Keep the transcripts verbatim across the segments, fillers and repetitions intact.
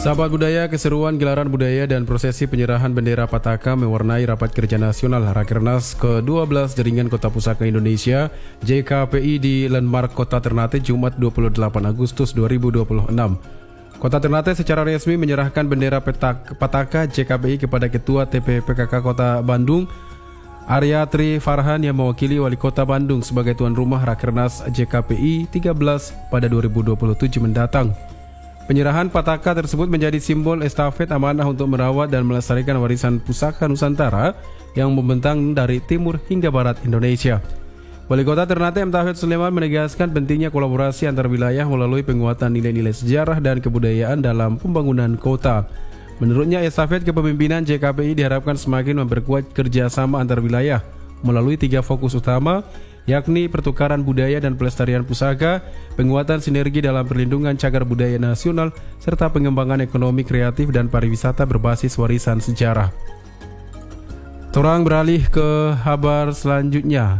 Sahabat budaya, keseruan gelaran budaya dan prosesi penyerahan bendera Pataka mewarnai Rapat Kerja Nasional Rakernas ke dua belas Jaringan Kota Pusaka Indonesia J K P I di Landmark Kota Ternate Jumat dua puluh delapan Agustus dua ribu dua puluh enam. Kota Ternate secara resmi menyerahkan bendera Pataka J K P I kepada Ketua T P P K K Kota Bandung Arya Tri Farhan yang mewakili Wali Kota Bandung sebagai tuan rumah Rakernas J K P I tiga belas pada dua ribu dua puluh tujuh mendatang. Penyerahan Pataka tersebut menjadi simbol estafet amanah untuk merawat dan melestarikan warisan pusaka Nusantara yang membentang dari timur hingga barat Indonesia. Wali Kota Ternate M. Tauhid Sulaiman menegaskan pentingnya kolaborasi antar wilayah melalui penguatan nilai-nilai sejarah dan kebudayaan dalam pembangunan kota. Menurutnya, estafet kepemimpinan J K P I diharapkan semakin memperkuat kerjasama antar wilayah melalui tiga fokus utama, yakni pertukaran budaya dan pelestarian pusaka, penguatan sinergi dalam perlindungan cagar budaya nasional, serta pengembangan ekonomi kreatif dan pariwisata berbasis warisan sejarah. Torang beralih ke kabar selanjutnya.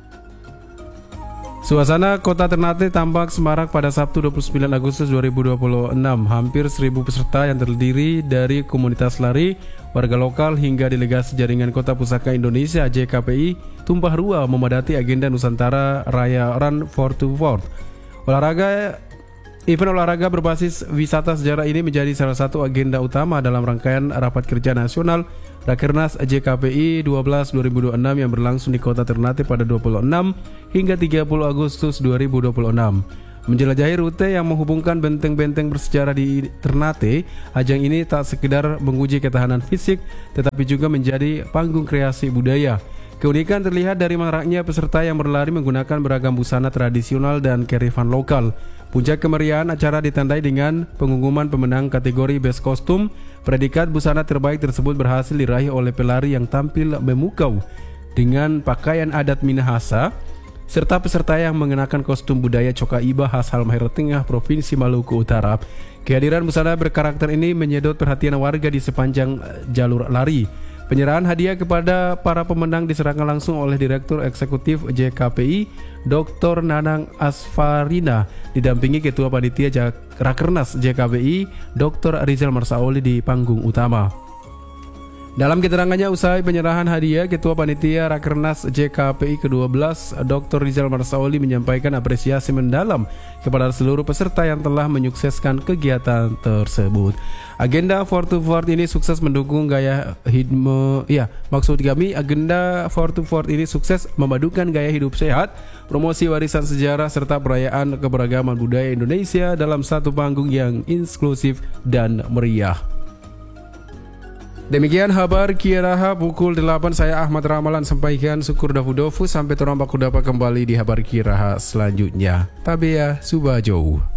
Suasana Kota Ternate tampak semarak pada Sabtu dua puluh sembilan Agustus dua ribu dua puluh enam. Hampir seribu peserta yang terdiri dari komunitas lari, warga lokal hingga delegasi Jaringan Kota Pusaka Indonesia J K P I tumpah ruah memadati agenda Nusantara Raya Run for to World. Olahraga Event olahraga berbasis wisata sejarah ini menjadi salah satu agenda utama dalam rangkaian Rapat Kerja Nasional Rakernas J K P I dua belas dua ribu dua puluh enam yang berlangsung di Kota Ternate pada dua puluh enam hingga tiga puluh Agustus dua ribu dua puluh enam. Menjelajahi rute yang menghubungkan benteng-benteng bersejarah di Ternate, ajang ini tak sekedar menguji ketahanan fisik, tetapi juga menjadi panggung kreasi budaya. Keunikan terlihat dari maraknya peserta yang berlari menggunakan beragam busana tradisional dan kearifan lokal. Puncak kemeriahan acara ditandai dengan pengumuman pemenang kategori Best Kostum. Predikat busana terbaik tersebut berhasil diraih oleh pelari yang tampil memukau dengan pakaian adat Minahasa, serta peserta yang mengenakan kostum budaya Cokaiba khas Halmahera Tengah, Provinsi Maluku Utara. Kehadiran busana berkarakter ini menyedot perhatian warga di sepanjang jalur lari. Penyerahan hadiah kepada para pemenang diserahkan langsung oleh Direktur Eksekutif J K P I, Doktor Nanang Asfarina, didampingi Ketua Panitia Rakernas J K P I, Doktor Rizal Marsaoli di panggung utama. Dalam keterangannya usai penyerahan hadiah, Ketua Panitia Rakernas J K P I ke dua belas, Doktor Rizal Marsaoli menyampaikan apresiasi mendalam kepada seluruh peserta yang telah menyukseskan kegiatan tersebut. Agenda Four to Four ini sukses mendukung gaya hidup, ya maksud kami agenda Four to Four ini sukses memadukan gaya hidup sehat, promosi warisan sejarah serta perayaan keberagaman budaya Indonesia dalam satu panggung yang inklusif dan meriah. Demikian kabar Kiraha pukul delapan, saya Ahmad Ramalan sampaikan syukur dafu-dofu sampai terang baku dapat kembali di kabar Kiraha selanjutnya. Tabea Subajo.